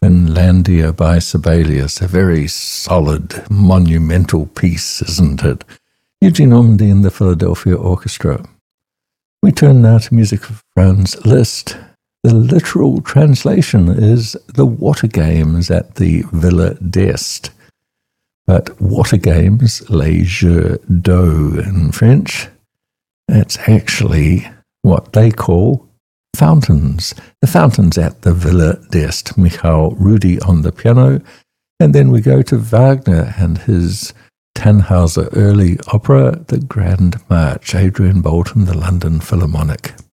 Finlandia by Sibelius, a very solid, monumental piece, isn't it? Eugene Ormandy and the Philadelphia Orchestra. We turn now to music of Franz Liszt. The literal translation is the water games at the Villa d'Este. But water games, les jeux d'eau in French, that's actually what they call fountains. The fountains at the Villa d'Este. Michael Rudi on the piano. And then we go to Wagner and his Tannhauser early opera, The Grand March. Adrian Bolton, the London Philharmonic.